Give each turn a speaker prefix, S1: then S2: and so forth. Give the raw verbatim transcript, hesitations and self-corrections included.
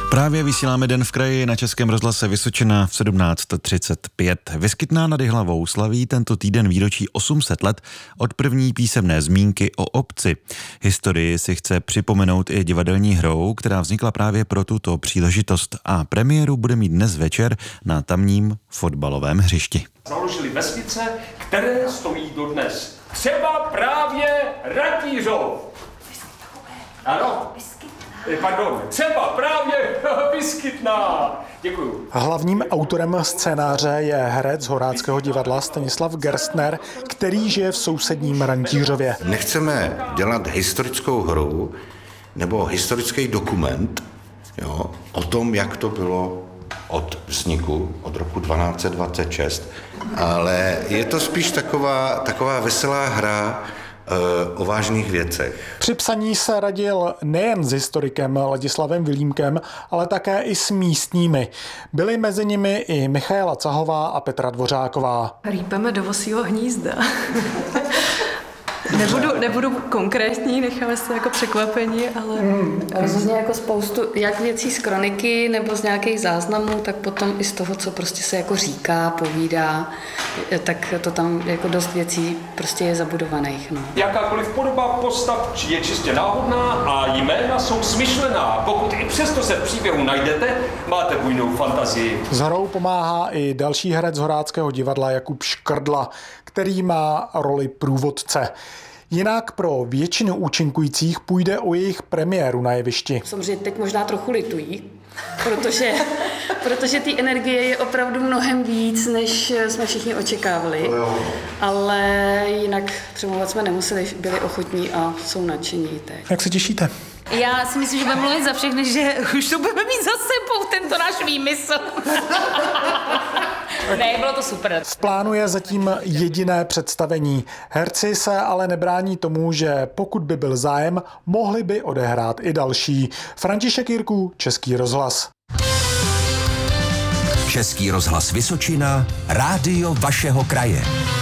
S1: Právě vysíláme Den v kraji na Českém rozhlase Vysočina v sedmnáct třicet pět. Vyskytná nad Jihlavou slaví tento týden výročí osm set let od první písemné zmínky o obci. Historii si chce připomenout i divadelní hrou, která vznikla právě pro tuto příležitost a premiéru bude mít dnes večer na tamním fotbalovém hřišti.
S2: Založili vesnice, které stojí dodnes. Třeba právě Ratířov. Ano. Pardon, třeba právě Vyskytná. Děkuju.
S3: Hlavním autorem scénáře je herec Horáckého divadla Stanislav Gerstner, který žije v sousedním Rantířově.
S4: Nechceme dělat historickou hru nebo historický dokument, jo, o tom, jak to bylo od vzniku, od roku dvanáct set dvacet šest, ale je to spíš taková, taková veselá hra o vážných věcech.
S3: Při psaní se radil nejen s historikem Ladislavem Vilímkem, ale také i s místními. Byli mezi nimi i Michaela Cahová a Petra Dvořáková.
S5: Rýpeme do vosího hnízda. Nebudu, nebudu konkrétní, necháme se jako překvapení, ale...
S6: Hmm. Rozhodně jako spoustu jak věcí z kroniky nebo z nějakých záznamů, tak potom i z toho, co prostě se jako říká, povídá, tak to tam jako dost věcí prostě je zabudovaných. No.
S2: Jakákoliv podoba postav je čistě náhodná a jména jsou smyšlená. Pokud i přesto se v příběhu najdete, máte bujnou fantazii.
S3: S hrou pomáhá i další herec Horáckého divadla Jakub Škrdla, který má roli průvodce. Jinak pro většinu účinkujících půjde o jejich premiéru na jevišti.
S6: Samozřejmě teď možná trochu litují, protože, protože té energie je opravdu mnohem víc, než jsme všichni očekávali. Ale jinak přemlouvat jsme nemuseli, byli ochotní a jsou nadšení teď.
S3: Jak se těšíte?
S7: Já si myslím, že budeme mluvit za všechny, že už to budeme mít za sebou, tento náš výmysl. Ne, bylo to super.
S3: V plánu je zatím jediné představení. Herci se ale nebrání tomu, že pokud by byl zájem, mohli by odehrát i další. František Jirků, Český rozhlas.
S8: Český rozhlas Vysočina, rádio vašeho kraje.